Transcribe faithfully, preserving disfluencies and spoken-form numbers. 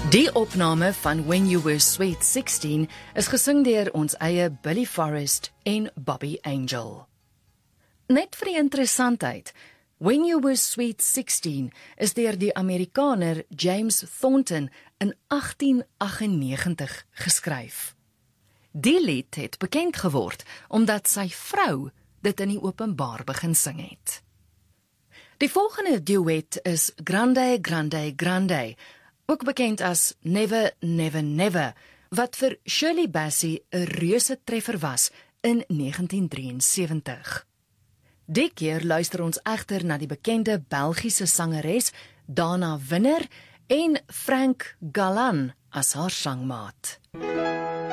Die opname van When You Were Sweet sixteen is gesing deur ons eie Billy Forrest en Bobby Angel. Net vir die interessantheid, When You Were Sweet sixteen is deur die Amerikaner James Thornton in agtien aggennegentig geskryf. Die lied het bekend geword omdat sy vrou dit in die openbaar begin sing het. Die volgende duet is Grande, Grande, Grande, ook bekend as Never, Never, Never, wat vir Shirley Bassey 'n reuse treffer was in negentien drieënsewentig. Die keer luister ons egter na die bekende Belgiese sangeres Dana Winner en Frank Galan as haar sangmaat.